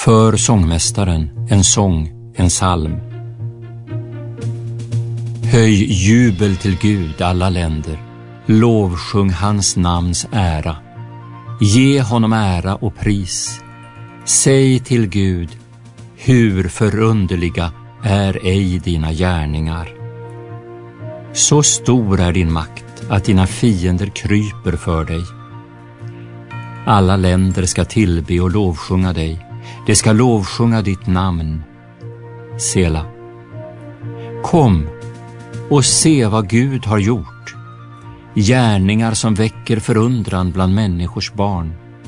För sångmästaren en sång, en psalm. Höj jubel till Gud alla länder, lovsjung hans namns ära. Ge honom ära och pris. Säg till Gud, hur förunderliga är ej dina gärningar. Så stor är din makt att dina fiender kryper för dig. Alla länder ska tillbe och lovsjunga dig. De ska lovsjunga ditt namn. Sela. Kom och se vad Gud har gjort. Gärningar som väcker förundran bland människors barn.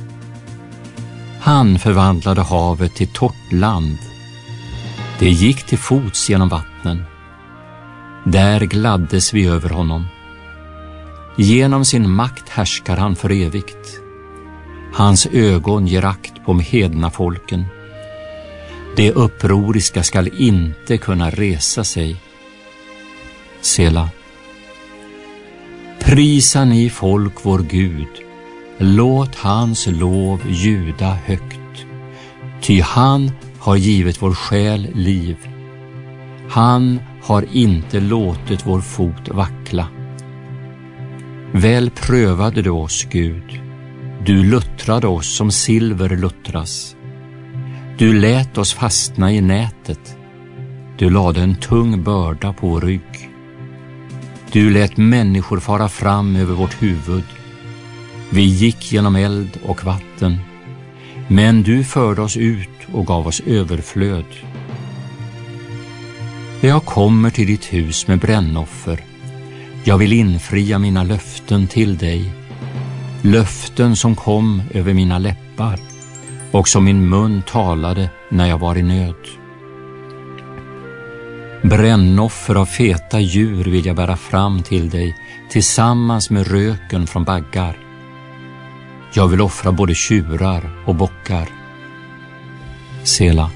Han förvandlade havet till torrt land. Det gick till fots genom vattnen. Där gladdes vi över honom. Genom sin makt härskar han för evigt. Hans ögon ger akt på hedna folken. Det upproriska skall inte kunna resa sig. Sela. Prisa ni folk vår Gud. Låt hans lov ljuda högt. Ty han har givit vår själ liv. Han har inte låtit vår fot vackla. Väl prövade du oss, Gud. Du luttrade oss som silver luttras. Du lät oss fastna i nätet. Du lade en tung börda på vår rygg. Du lät människor fara fram över vårt huvud. Vi gick genom eld och vatten, men du förde oss ut och gav oss överflöd. Jag kommer till ditt hus med brännoffer. Jag vill infria mina löften till dig. Löften som kom över mina läppar och som min mun talade när jag var i nöd. Brännoffer av feta djur vill jag bära fram till dig tillsammans med röken från baggar. Jag vill offra både tjurar och bockar. Sela.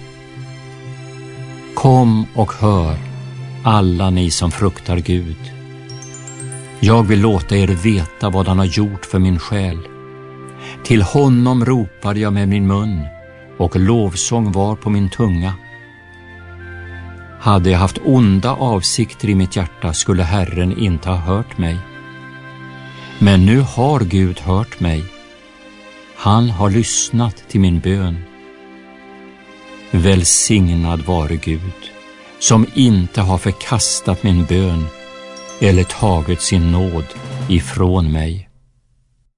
Kom och hör, alla ni som fruktar Gud. Jag vill låta er veta vad han har gjort för min själ. Till honom ropade jag med min mun, och lovsång var på min tunga. Hade jag haft onda avsikter i mitt hjärta skulle Herren inte ha hört mig. Men nu har Gud hört mig. Han har lyssnat till min bön. Välsignad vare Gud, som inte har förkastat min bön eller tagit sin nåd ifrån mig.